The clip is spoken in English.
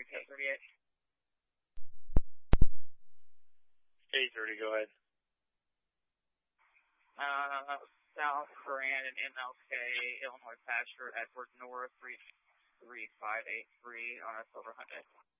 38. 830, go ahead. South Brandon, MLK, Illinois Pasture, Edward North, 33583 on a Silver Hyundai.